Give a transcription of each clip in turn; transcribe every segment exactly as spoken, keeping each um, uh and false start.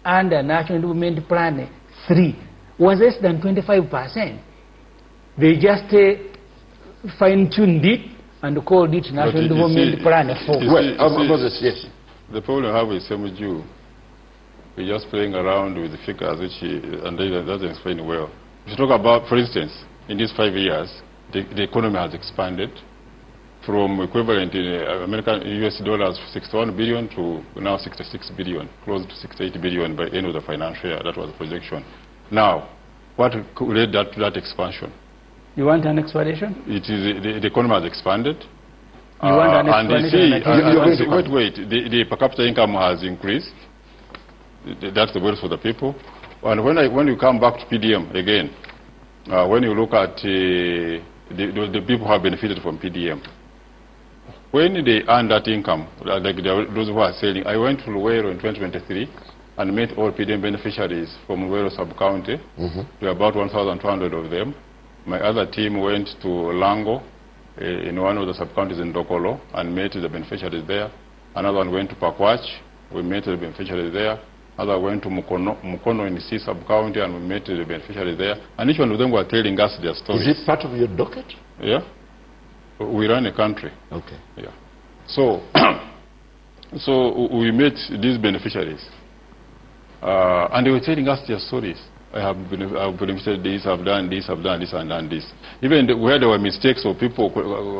under National Development Plan three was less than twenty-five percent. They just uh, fine-tuned it and called it National Development see, Plan four. Well, um, Moses, yes. The problem I have with Semuju, we're just playing around with the figures, which he, and they doesn't explain well. If you talk about, for instance, in these five years, the, the economy has expanded from equivalent in uh, American U S dollars sixty-one billion to now sixty-six billion, close to sixty-eight billion by the end of the financial year. That was the projection. Now, what led that to that expansion? You want an explanation? It is the, the economy has expanded. You uh, want an and explanation? See, uh, and see, wait, wait. The, the per capita income has increased. That's the wealth for the people. And when I, when you come back to P D M again, uh, when you look at uh, the, the, the people who have benefited from P D M, when they earn that income, like those who are selling, I went to Luwero in twenty twenty-three and met all P D M beneficiaries from Luwero sub-county. Mm-hmm. There were about one thousand two hundred of them. My other team went to Lango, uh, in one of the sub-counties in Dokolo, and met the beneficiaries there. Another one went to Pakwach, we met the beneficiaries there. Another went to Mukono, Mukono in the C sub-county, and we met the beneficiaries there. And each one of them were telling us their stories. Is it part of your docket? Yeah. We run a country. Okay. Yeah. So, so we met these beneficiaries, uh, and they were telling us their stories. I have benefited this, I've done this, I've done this, and done this. Even the, where there were mistakes of people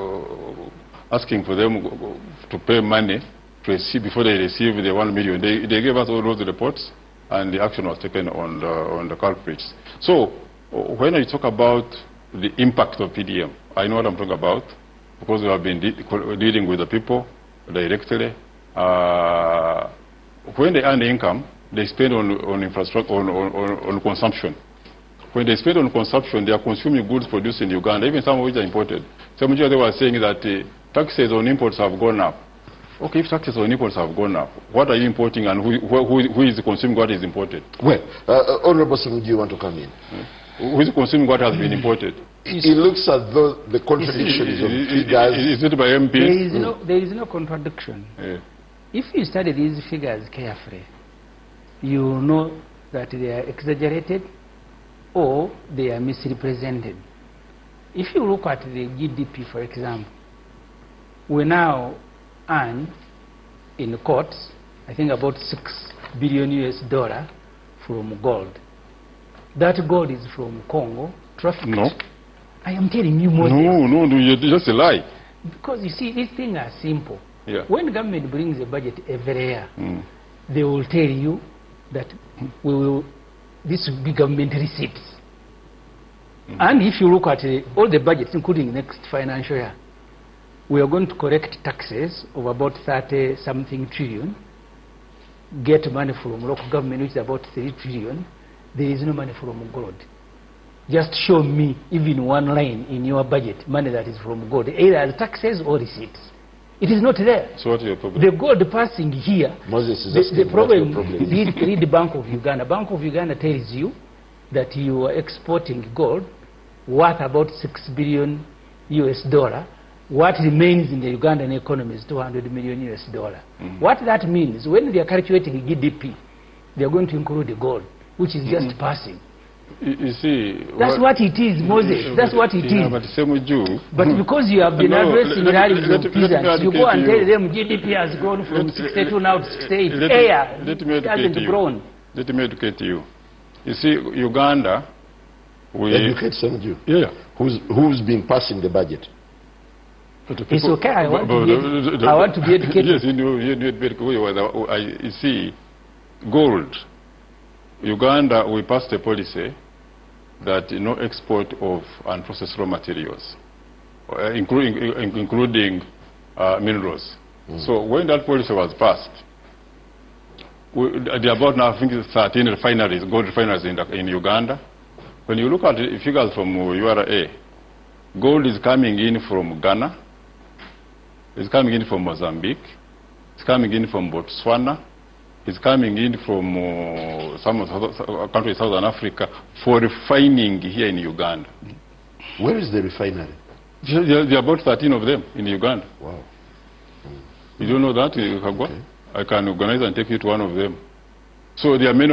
uh, asking for them to pay money to receive before they receive the one million, they, they gave us all those reports, and the action was taken on the, on the culprits. So, when I talk about the impact of P D M, I know what I'm talking about, because we have been de dealing with the people directly. Uh, when they earn the income, they spend on, on infrastructure, on, on, on consumption. When they spend on consumption, they are consuming goods produced in Uganda, even some of which are imported. Some of you they were saying that uh, taxes on imports have gone up. Okay, if taxes on imports have gone up, what are you importing, and who, who, who is consuming what is imported? Well, uh, Honorable Semuju, you want to come in? Hmm? Who is consuming what has been imported? It looks as though the contradiction is on figures. Is it by M Ps? There is, mm. no, there is no contradiction. Yeah. If you study these figures carefully, you know that they are exaggerated or they are misrepresented. If you look at the G D P, for example, we now earn in courts, I think about six billion U S dollar from gold. That gold is from Congo, trafficked. No. I am telling you more. No, no, no, you're just a lie. Because you see, these things are simple. Yeah. When the government brings a budget every year, mm. they will tell you that we will, this will be government receipts. Mm. And if you look at uh, all the budgets, including next financial year, we are going to collect taxes of about thirty something trillion, get money from local government, which is about three trillion. There is no money from gold. Just show me even one line in your budget, money that is from gold, either as taxes or receipts. It is not there. So what is your problem? The gold passing here, Moses is the, the problem, problem. read, read the Bank of Uganda. Bank of Uganda tells you that you are exporting gold worth about six billion U S dollar. What remains in the Ugandan economy is two hundred million U S dollar. Mm-hmm. What that means, when they are calculating G D P, they are going to include the gold, which is just mm-hmm. passing. You, you see, that's what, what it is, Moses. That's what it yeah, is. But same with you. But because you have been no, addressing let, rallies let, of let, let peasants, you go and tell you. them G D P has grown from let, sixty-two now to sixty-eight. Let, Air let me it hasn't you. grown. Let me educate you. You see, Uganda, we... Educate Semuju. Yeah. Who's, who's been passing the budget? It's okay. I want, but, to, be I want to be educated. Yes, you know, you need to be educated. You see, gold. Uganda, we passed a policy that no export of unprocessed raw materials, uh, including, including uh, minerals. Mm. So when that policy was passed, we, there are about now, I think, thirteen refineries, gold refineries in, the, in Uganda. When you look at the figures from U R A, gold is coming in from Ghana, it's coming in from Mozambique, it's coming in from Botswana, it's coming in from uh, some countries in Southern Africa for refining here in Uganda. Where is the refinery? There, there are about thirteen of them in Uganda. Wow. You don't know that? You can go? Okay. I can organize and take you to one of them. So there are many